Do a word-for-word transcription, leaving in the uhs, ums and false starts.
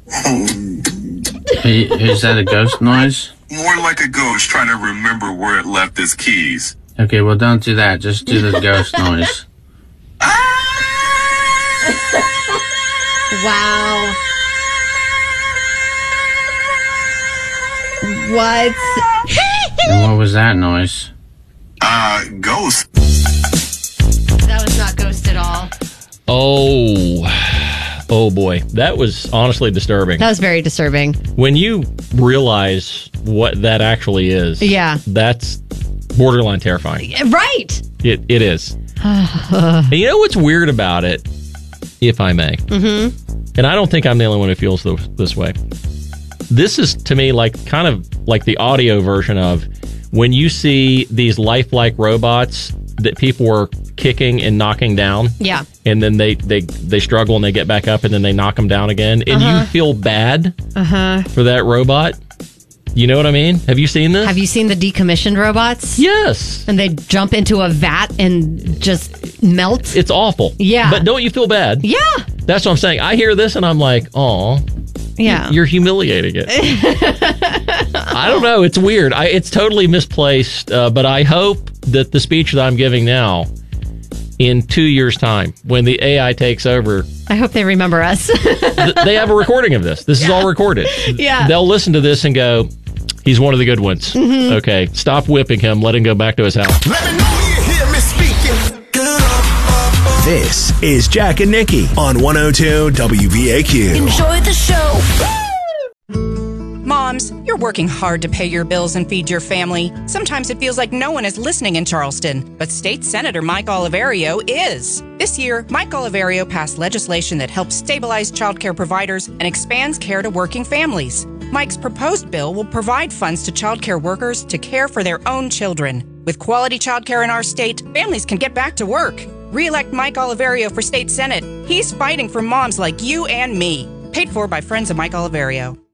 Is that a ghost noise? More like a ghost trying to remember where it left its keys. Okay, well, don't do that. Just do the ghost noise. Wow. What? And what was that noise? Uh, ghost. That was not ghost at all. Oh, oh boy. That was honestly disturbing. That was very disturbing. When you realize what that actually is, Yeah. that's borderline terrifying. Right. It It is. And you know what's weird about it, if I may? Mm-hmm. And I don't think I'm the only one who feels th- this way. This is, to me, like kind of like the audio version of when you see these lifelike robots that people were kicking and knocking down. Yeah. And then they, they, they struggle and they get back up and then they knock them down again. And Uh-huh. you feel bad Uh-huh. for that robot. You know what I mean? Have you seen this? Have you seen the decommissioned robots? Yes. And they jump into a vat and just melt? It's awful. Yeah. But don't you feel bad? Yeah. That's what I'm saying. I hear this and I'm like, aw. Yeah. You're humiliating it. I don't know. It's weird. I, it's totally misplaced. Uh, but I hope that the speech that I'm giving now, in two years' time, when the A I takes over, I hope they remember us. th- they have a recording of this. This is all recorded. Yeah. They'll listen to this and go, he's one of the good ones. Mm-hmm. Okay. Stop whipping him. Let him go back to his house. Let me know you hear me speaking. This is Jack and Nikki on one oh two W V A Q. Enjoy the show. Moms, you're working hard to pay your bills and feed your family. Sometimes it feels like no one is listening in Charleston, but State Senator Mike Oliverio is. This year, Mike Oliverio passed legislation that helps stabilize childcare providers and expands care to working families. Mike's proposed bill will provide funds to childcare workers to care for their own children. With quality childcare in our state, families can get back to work. Re-elect Mike Oliverio for State Senate. He's fighting for moms like you and me. Paid for by friends of Mike Oliverio.